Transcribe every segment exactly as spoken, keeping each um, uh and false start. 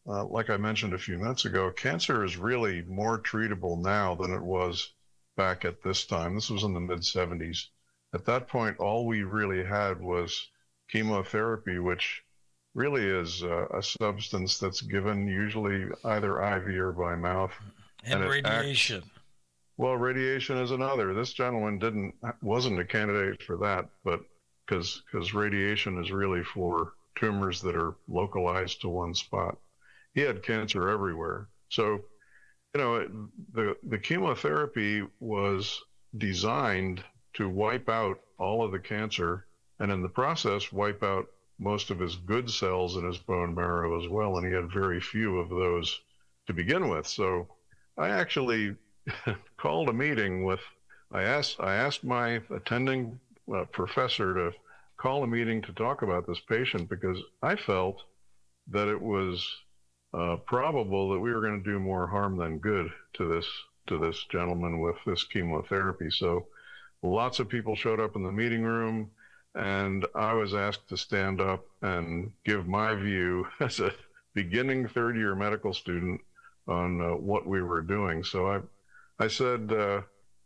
uh, like I mentioned a few minutes ago, cancer is really more treatable now than it was back at this time. This was in the mid seventies. At that point, all we really had was chemotherapy, which really is uh, a substance that's given usually either I V or by mouth, and And it acts. radiation. Well, radiation is another. This gentleman didn't wasn't a candidate for that, but because because radiation is really for tumors that are localized to one spot. He had cancer everywhere. So, you know, it, the the chemotherapy was designed to wipe out all of the cancer, and in the process, wipe out most of his good cells in his bone marrow as well. And he had very few of those to begin with. So, I actually called a meeting with. I asked I asked my attending uh, professor to call a meeting to talk about this patient because I felt that it was uh, probable that we were going to do more harm than good to this to this gentleman with this chemotherapy. So lots of people showed up in the meeting room, and I was asked to stand up and give my view as a beginning third year medical student on uh, what we were doing. So I I said uh,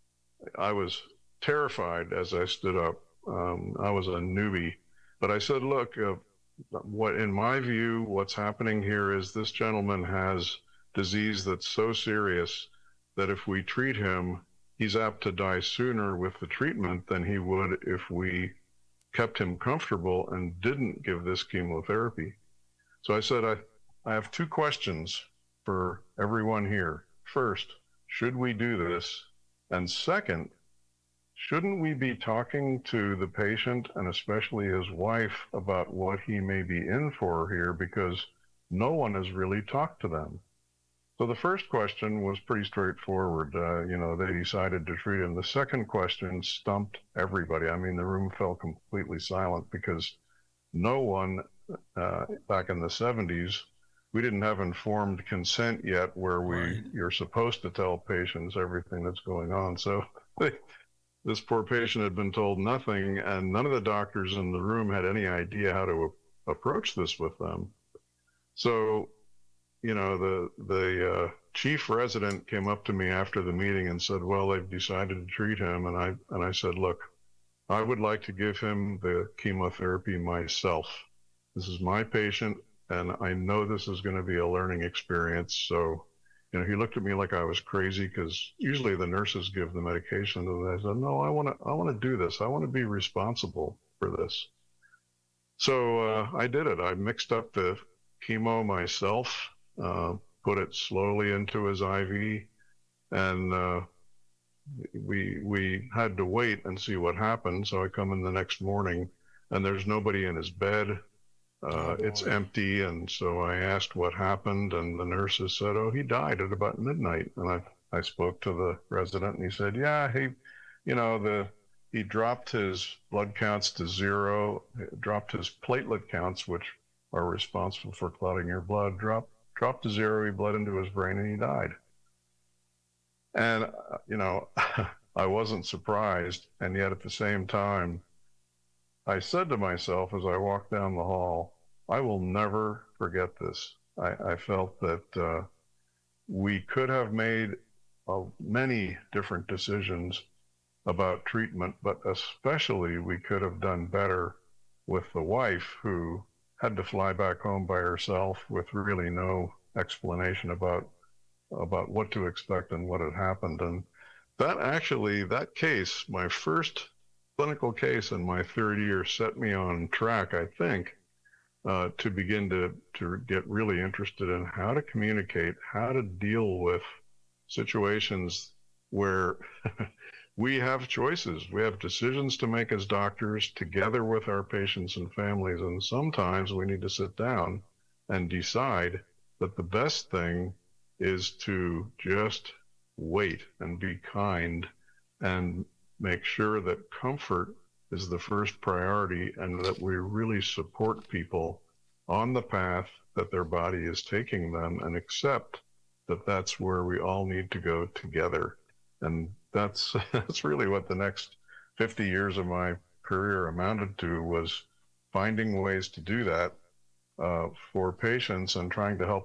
I was terrified as I stood up. Um, I was a newbie, but I said, look, uh, what in my view, what's happening here is this gentleman has disease that's so serious that if we treat him, he's apt to die sooner with the treatment than he would if we kept him comfortable and didn't give this chemotherapy. So I said, I, I have two questions for everyone here. First, should we do this? And second, shouldn't we be talking to the patient and especially his wife about what he may be in for here, because no one has really talked to them? So the first question was pretty straightforward. Uh, you know, they decided to treat him. The second question stumped everybody. I mean, the room fell completely silent because no one uh, back in the seventies, we didn't have informed consent yet where we Right. you're supposed to tell patients everything that's going on. So this poor patient had been told nothing, and none of the doctors in the room had any idea how to a- approach this with them. So, you know, the the uh, chief resident came up to me after the meeting and said, "Well, they've decided to treat him." And I and I said, "Look, I would like to give him the chemotherapy myself. This is my patient, and I know this is going to be a learning experience." So, you know, he looked at me like I was crazy because usually the nurses give the medication, and I said, "No, I want to, I want to do this. I want to be responsible for this." So uh, I did it. I mixed up the chemo myself, uh, put it slowly into his I V, and uh, we we had to wait and see what happened. So I come in the next morning, and there's nobody in his bed. Oh Uh, it's boy. empty, and so I asked what happened, and the nurses said, "Oh, he died at about midnight." And I I spoke to the resident, and he said, "Yeah, he, you know, the he dropped his blood counts to zero, dropped his platelet counts, which are responsible for clotting your blood, dropped dropped to zero. He bled into his brain, and he died." And uh, you know, I wasn't surprised, and yet at the same time, I said to myself as I walked down the hall, I will never forget this. I, I felt that uh, we could have made uh, many different decisions about treatment, but especially we could have done better with the wife who had to fly back home by herself with really no explanation about about what to expect and what had happened. And that actually, that case, my first clinical case in my third year, set me on track, I think, uh, to begin to, to get really interested in how to communicate, how to deal with situations where we have choices. We have decisions to make as doctors together with our patients and families. And sometimes we need to sit down and decide that the best thing is to just wait and be kind and make sure that comfort is the first priority and that we really support people on the path that their body is taking them and accept that that's where we all need to go together. And that's that's really what the next fifty years of my career amounted to, was finding ways to do that uh, for patients and trying to help